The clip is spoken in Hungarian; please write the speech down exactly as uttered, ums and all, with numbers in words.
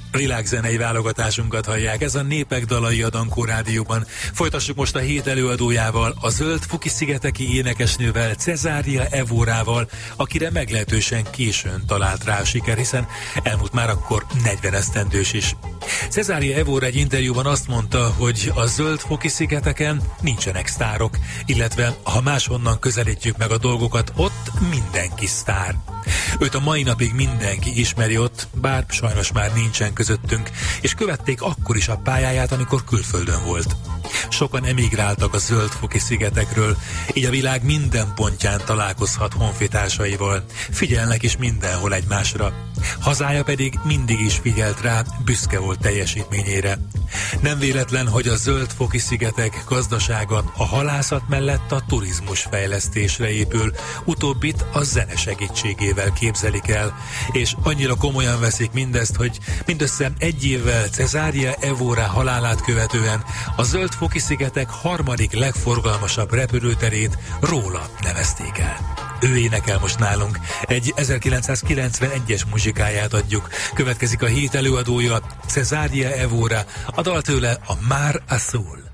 Világzenei válogatásunkat hallják, ez a Népek dalai a Dankó Rádióban. Folytassuk most a hét előadójával, a Zöld Fuki-szigeteki énekesnővel, Cesária Evórával, akire meglehetősen későn talált rá a siker, hiszen elmúlt már akkor negyven esztendős is. Cesária Evóra egy interjúban azt mondta, hogy a Zöld Fuki-szigeteken nincsenek sztárok, illetve ha máshonnan közelítjük meg a dolgokat, ott mindenki sztár. Őt a mai napig mindenki ismeri ott, bár sajnos már nincsen közöttünk, és követték akkor is a pályáját, amikor külföldön volt. Sokan emigráltak a Zöld Fuki-szigetekről, így a világ minden pontján találkozhat honfitársaival. Figyelnek is mindenhol egymásra. Hazája pedig mindig is figyelt rá, büszke volt teljesítményére. Nem véletlen, hogy a Zöld Fuki-szigetek gazdasága a halászat mellett a turizmus fejlesztésre épül, utóbbit a zene segítségével képzelik el, és annyira komolyan veszik mindezt, hogy mindössze egy évvel Cesária Evóra halálát követően a Zöld Fuki-szigetek harmadik legforgalmasabb repülőterét róla nevezték el. Ő énekel most nálunk, egy ezerkilencszázkilencvenegyes muzsikáját adjuk. Következik a hét előadója, Cesária Evóra, a dal tőle a Mar Azul.